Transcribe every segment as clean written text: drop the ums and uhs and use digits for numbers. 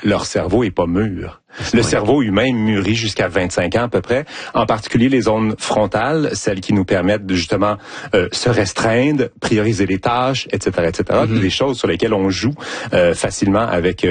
leur cerveau est pas mûr. Le cerveau humain mûrit jusqu'à 25 ans à peu près, en particulier les zones frontales, celles qui nous permettent de justement se restreindre, prioriser les tâches, etc., etc. Des choses sur lesquelles on joue facilement avec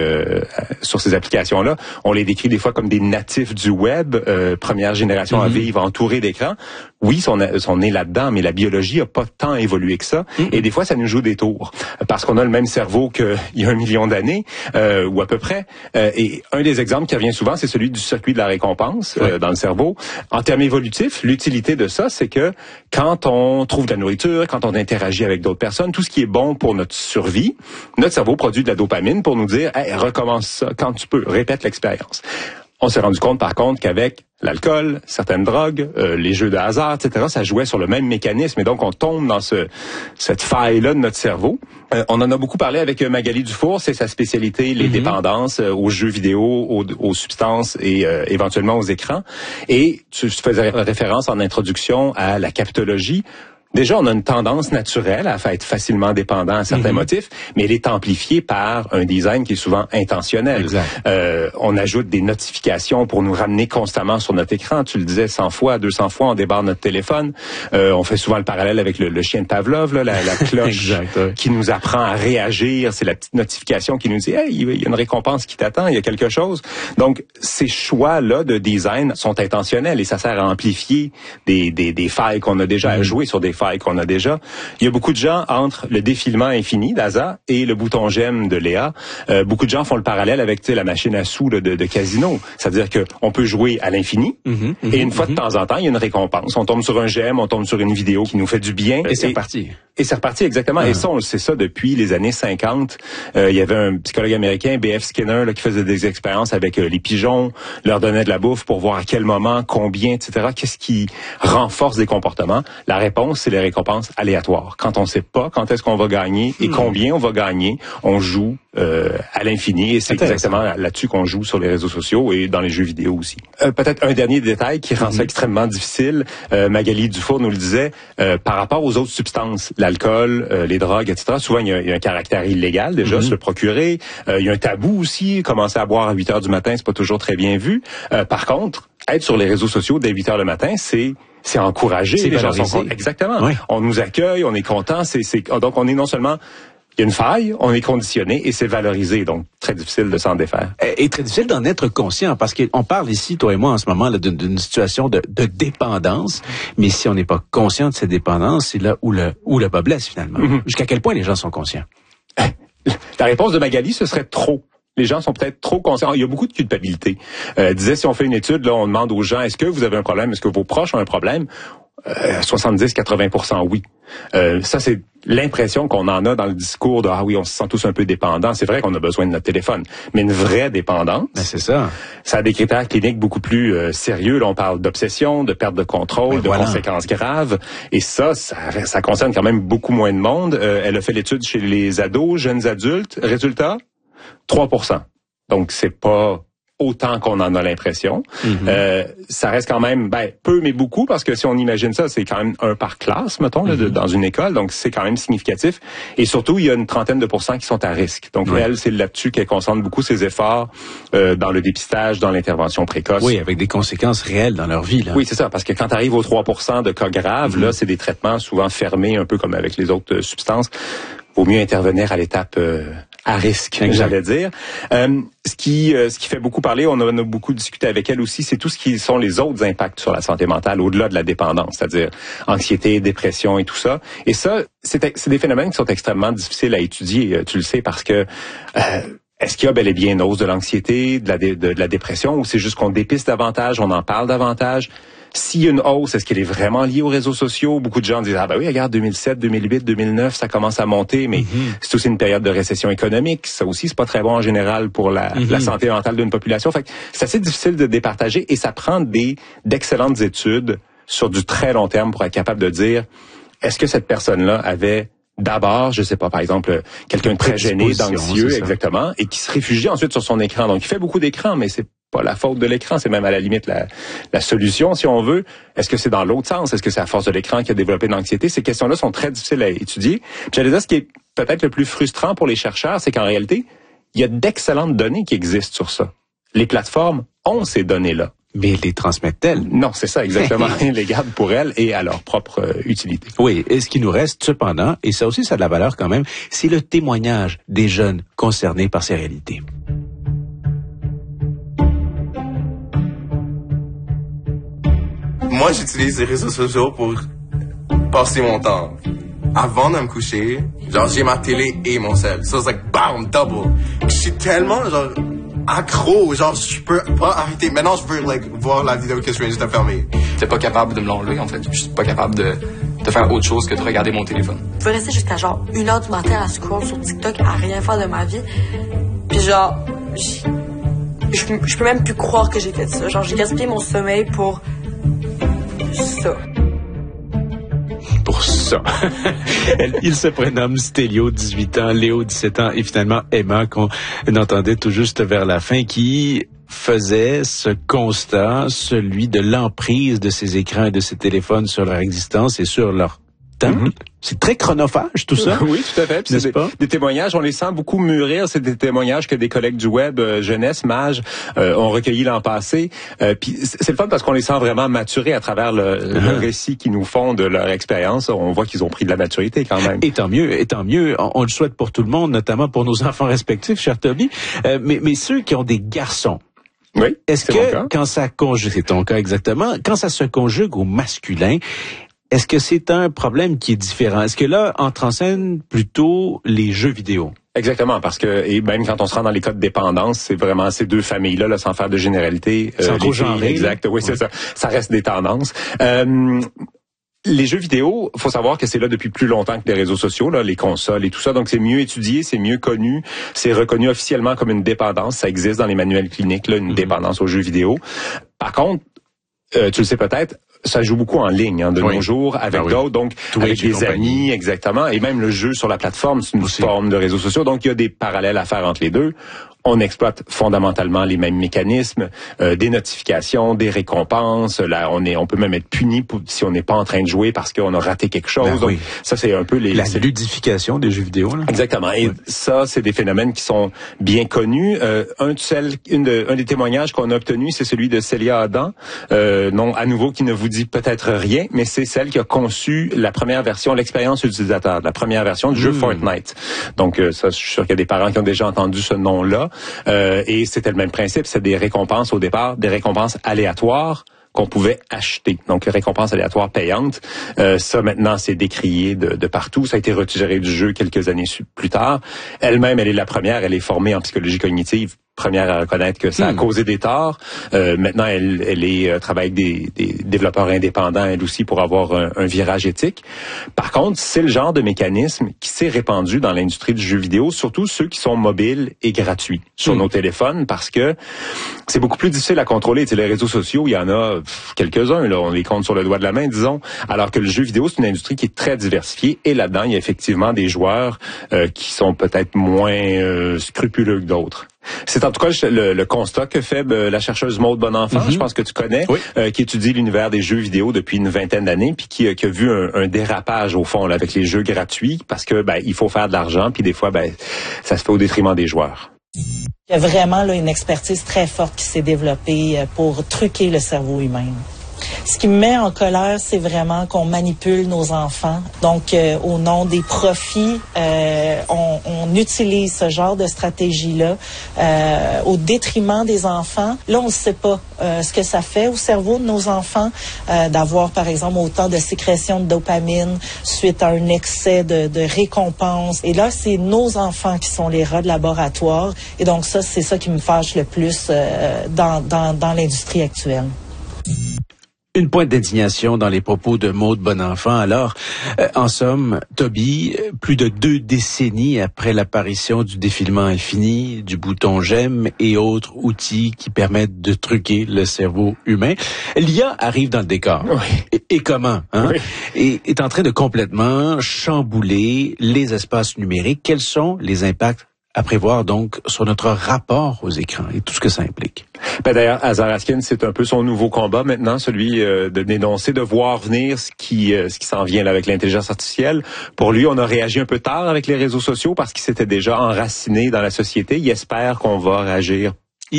sur ces applications-là. On les décrit des fois comme des natifs du web, première génération à vivre entourés d'écrans. Oui, on est là-dedans, mais la biologie a pas tant évolué que ça. Et des fois, ça nous joue des tours. Parce qu'on a le même cerveau qu'il y a 1 million d'années, ou à peu près. Et un des exemples qui revient souvent, c'est celui du circuit de la récompense dans le cerveau. En termes évolutifs, l'utilité de ça, c'est que quand on trouve de la nourriture, quand on interagit avec d'autres personnes, tout ce qui est bon pour notre survie, notre cerveau produit de la dopamine pour nous dire « Hey, recommence ça quand tu peux, répète l'expérience ». On s'est rendu compte, par contre, qu'avec l'alcool, certaines drogues, les jeux de hasard, etc., ça jouait sur le même mécanisme. Et donc, on tombe dans cette faille-là de notre cerveau. On en a beaucoup parlé avec Magali Dufour. C'est sa spécialité, les dépendances aux jeux vidéo, aux substances et éventuellement aux écrans. Et tu faisais référence en introduction à la captologie. Déjà, on a une tendance naturelle à être facilement dépendant à certains motifs, mais elle est amplifiée par un design qui est souvent intentionnel. On ajoute des notifications pour nous ramener constamment sur notre écran. Tu le disais 100 fois, 200 fois, on débarre notre téléphone. On fait souvent le parallèle avec le chien de Pavlov, là, la cloche qui nous apprend à réagir. C'est la petite notification qui nous dit « Hey, il y a une récompense qui t'attend, il y a quelque chose ». Donc, ces choix-là de design sont intentionnels et ça sert à amplifier des failles qu'on a déjà à jouer sur des failles qu'on a déjà. Il y a beaucoup de gens entre le défilement infini d'Asa et le bouton j'aime de Léa. Beaucoup de gens font le parallèle avec la machine à sous de casino. C'est-à-dire que on peut jouer à l'infini et une fois de temps en temps, il y a une récompense. On tombe sur un j'aime, on tombe sur une vidéo qui nous fait du bien. Et c'est reparti. Et c'est reparti, exactement. Et ça, on le sait ça depuis les années 50. Il y avait un psychologue américain, B.F. Skinner, là, qui faisait des expériences avec les pigeons, leur donnait de la bouffe pour voir à quel moment, combien, etc. Qu'est-ce qui renforce des comportements? La réponse, c'est les récompenses aléatoires. Quand on ne sait pas quand est-ce qu'on va gagner et combien on va gagner, on joue à l'infini. Et c'est exactement là-dessus qu'on joue sur les réseaux sociaux et dans les jeux vidéo aussi. Peut-être un dernier détail qui rend ça extrêmement difficile. Magali Dufour nous le disait, par rapport aux autres substances, l'alcool, les drogues, etc. Souvent, il y a un caractère illégal déjà, se le procurer. Il y a un tabou aussi. Commencer à boire à 8 heures du matin, c'est pas toujours très bien vu. Par contre, être sur les réseaux sociaux dès 8 heures le matin, c'est encouragé. C'est les gens valorisé. sont exactement. Oui. On nous accueille, on est content. Donc on est non seulement il y a une faille, on est conditionné et c'est valorisé. Donc très difficile de s'en défaire. Et très difficile d'en être conscient parce qu'on parle ici, toi et moi, en ce moment, là, d'une situation de dépendance. Mais si on n'est pas conscient de cette dépendance, c'est là où le bas blesse finalement. Jusqu'à quel point les gens sont conscients? La réponse de Magali, ce serait trop. Les gens sont peut-être trop conscients. Il y a beaucoup de culpabilité. Disait, si on fait une étude, là, on demande aux gens, est-ce que vous avez un problème? Est-ce que vos proches ont un problème? 70-80% oui. Ça, c'est l'impression qu'on en a dans le discours de « Ah oui, on se sent tous un peu dépendants ». C'est vrai qu'on a besoin de notre téléphone. Mais une vraie dépendance, c'est ça. Ça a des critères cliniques beaucoup plus sérieux. Là, on parle d'obsession, de perte de contrôle, conséquences graves. Et ça concerne quand même beaucoup moins de monde. Elle a fait l'étude chez les ados, jeunes adultes. Résultat, 3%. Donc, c'est pas autant qu'on en a l'impression. Ça reste quand même peu mais beaucoup parce que si on imagine ça, c'est quand même 1 par classe, mettons, là, dans une école. Donc, c'est quand même significatif. Et surtout, il y a une trentaine de % qui sont à risque. Donc, elle, c'est là-dessus qu'elle concentre beaucoup ses efforts dans le dépistage, dans l'intervention précoce. Oui, avec des conséquences réelles dans leur vie. Là. Oui, c'est ça. Parce que quand tu arrives aux 3% de cas graves, là, c'est des traitements souvent fermés, un peu comme avec les autres substances. Vaut mieux intervenir à l'étape à risque, j'allais dire. Ce qui fait beaucoup parler, on a beaucoup discuté avec elle aussi, c'est tout ce qui sont les autres impacts sur la santé mentale, au-delà de la dépendance, c'est-à-dire anxiété, dépression et tout ça. Et ça, c'est des phénomènes qui sont extrêmement difficiles à étudier, tu le sais, parce que est-ce qu'il y a bel et bien une hausse de l'anxiété, de la dépression, ou c'est juste qu'on dépiste davantage, on en parle davantage? S'il y a une hausse, est-ce qu'elle est vraiment liée aux réseaux sociaux? Beaucoup de gens disent, oui, regarde, 2007, 2008, 2009, ça commence à monter, mais c'est aussi une période de récession économique. Ça aussi, c'est pas très bon en général pour la santé mentale d'une population. Fait que c'est assez difficile de départager et ça prend d'excellentes études sur du très long terme pour être capable de dire, est-ce que cette personne-là avait d'abord, je sais pas, par exemple, quelqu'un de très gêné, d'anxieux, exactement, et qui se réfugie ensuite sur son écran. Donc, il fait beaucoup d'écran, mais c'est pas la faute de l'écran, c'est même à la limite la solution, si on veut. Est-ce que c'est dans l'autre sens? Est-ce que c'est à force de l'écran qui a développé de l'anxiété? Ces questions-là sont très difficiles à étudier. Puis j'allais dire, ce qui est peut-être le plus frustrant pour les chercheurs, c'est qu'en réalité, il y a d'excellentes données qui existent sur ça. Les plateformes ont ces données-là. Mais les transmettent-elles? Non, c'est ça, exactement. Ils les gardent pour elles et à leur propre utilité. Oui, et ce qui nous reste, cependant, et ça aussi, ça a de la valeur quand même, c'est le témoignage des jeunes concernés par ces réalités. Moi, j'utilise les réseaux sociaux pour passer mon temps. Avant de me coucher, genre, j'ai ma télé et mon cell. So, it's like, bam, double. Je suis tellement, genre, accro, genre, je peux pas arrêter. Maintenant, je peux, like, voir la vidéo que je viens juste de fermer. J'étais pas capable de me l'enlever, en fait. Je suis pas capable de faire autre chose que de regarder mon téléphone. Je peux rester jusqu'à, genre, 1h du matin à scroll sur TikTok à rien faire de ma vie. Puis, genre, je peux même plus croire que j'ai fait ça. Genre, j'ai gaspillé mon sommeil pour ça. Pour ça. Il se prénomme Stélio, 18 ans, Léo, 17 ans, et finalement Emma, qu'on entendait tout juste vers la fin, qui faisait ce constat, celui de l'emprise de ces écrans et de ces téléphones sur leur existence et sur leur temps. Mm-hmm. C'est très chronophage, tout ça. Oui, tout à fait. Puis c'est des témoignages, on les sent beaucoup mûrir. C'est des témoignages que des collègues du web, Jeunesse, Mage, ont recueillis l'an passé. Puis c'est le fun parce qu'on les sent vraiment maturés à travers le récit qu'ils nous font de leur expérience. On voit qu'ils ont pris de la maturité quand même. Et tant mieux. On le souhaite pour tout le monde, notamment pour nos enfants respectifs, cher Toby. Mais ceux qui ont des garçons, oui, est-ce que quand ça conjugue, c'est ton cas exactement, quand ça se conjugue au masculin, est-ce que c'est un problème qui est différent? Est-ce que là, entre en scène plutôt les jeux vidéo? Exactement, parce que et même quand on se rend dans les cas de dépendance, c'est vraiment ces deux familles-là, là, sans faire de généralité. Sans trop genrer. Exact, oui, c'est ça. Ça reste des tendances. Les jeux vidéo, faut savoir que c'est là depuis plus longtemps que les réseaux sociaux, là, les consoles et tout ça. Donc, c'est mieux étudié, c'est mieux connu. C'est reconnu officiellement comme une dépendance. Ça existe dans les manuels cliniques, là, une dépendance aux jeux vidéo. Par contre, tu le sais peut-être, ça joue beaucoup en ligne, de nos jours, avec d'autres, donc avec des amis, exactement. Et même le jeu sur la plateforme, c'est une forme de réseaux sociaux. Donc, il y a des parallèles à faire entre les deux. On exploite fondamentalement les mêmes mécanismes, des notifications, des récompenses. Là, on peut même être puni si on n'est pas en train de jouer parce qu'on a raté quelque chose. Donc, ça, c'est un peu la ludification des jeux vidéo. Là. Exactement. Et ça, c'est des phénomènes qui sont bien connus. Un des témoignages qu'on a obtenu, c'est celui de Célia Adam. Non, à nouveau, qui ne vous dit peut-être rien, mais c'est celle qui a conçu la première version, l'expérience utilisateur, la première version du jeu Fortnite. Donc, ça, je suis sûr qu'il y a des parents qui ont déjà entendu ce nom-là. Et c'était le même principe, c'est des récompenses au départ, des récompenses aléatoires qu'on pouvait acheter. Donc, récompenses aléatoires payantes. Ça, maintenant, c'est décrié de partout. Ça a été retiré du jeu quelques années plus tard. Elle-même, elle est la première, elle est formée en psychologie cognitive, première à reconnaître que ça a causé des torts. Maintenant, elle travaille avec des développeurs indépendants, elle aussi, pour avoir un virage éthique. Par contre, c'est le genre de mécanisme qui s'est répandu dans l'industrie du jeu vidéo, surtout ceux qui sont mobiles et gratuits sur nos téléphones, parce que c'est beaucoup plus difficile à contrôler. Tu sais, les réseaux sociaux, il y en a quelques-uns, là, on les compte sur le doigt de la main, disons, alors que le jeu vidéo, c'est une industrie qui est très diversifiée, et là-dedans, il y a effectivement des joueurs qui sont peut-être moins scrupuleux que d'autres. C'est en tout cas le constat que fait la chercheuse Maude Bonenfant, je pense que tu connais, qui étudie l'univers des jeux vidéo depuis une vingtaine d'années, puis qui a vu un dérapage au fond là, avec les jeux gratuits, parce que il faut faire de l'argent, puis des fois ça se fait au détriment des joueurs. Il y a vraiment là, une expertise très forte qui s'est développée pour truquer le cerveau humain. Ce qui me met en colère, c'est vraiment qu'on manipule nos enfants. Donc, au nom des profits, on utilise ce genre de stratégie-là au détriment des enfants. Là, on ne sait pas ce que ça fait au cerveau de nos enfants d'avoir, par exemple, autant de sécrétion de dopamine suite à un excès de récompense. Et là, c'est nos enfants qui sont les rats de laboratoire. Et donc, ça, c'est ça qui me fâche le plus dans l'industrie actuelle. Une pointe d'indignation dans les propos de Maude Bonenfant. Alors, en somme, Toby, plus de 2 décennies après l'apparition du défilement infini, du bouton j'aime et autres outils qui permettent de truquer le cerveau humain, l'IA arrive dans le décor. Oui. Et comment? Oui. Et est en train de complètement chambouler les espaces numériques. Quels sont les impacts à prévoir donc sur notre rapport aux écrans et tout ce que ça implique? Ben d'ailleurs, Hazar Raskin, c'est un peu son nouveau combat maintenant, celui de dénoncer, de voir venir ce qui s'en vient là, avec l'intelligence artificielle. Pour lui, on a réagi un peu tard avec les réseaux sociaux parce qu'il s'était déjà enraciné dans la société. Il espère qu'on va réagir